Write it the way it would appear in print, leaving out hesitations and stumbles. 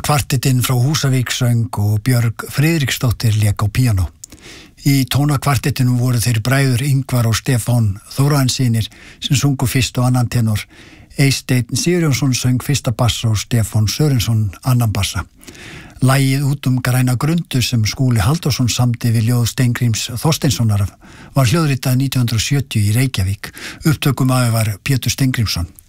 Tónakvartettinn frá Húsavík söng og Björg Friðriksdóttir lék á píanó. Í tónakvartettinum voru þeir bræður Ingvar og Stefán Þórarinsynir sem sungu fyrst og annan tenor. Eysteinn Sigurjónsson söng fyrsta bassa og Stefán Sörensson annan bassa. Lagið Út græna grundu sem Skúli Halldórsson samdi við ljóð Steingríms Þorsteinssonar var hljóðritað 1970 í Reykjavík. Upptökumaður var Pétur Steingrímsson.